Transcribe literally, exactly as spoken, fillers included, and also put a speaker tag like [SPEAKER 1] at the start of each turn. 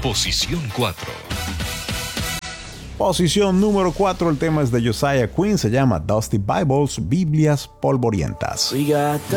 [SPEAKER 1] Posición cuatro.
[SPEAKER 2] Posición número cuatro, el tema es de Josiah Quinn, se llama Dusty Bibles, Biblias polvorientas.
[SPEAKER 3] We got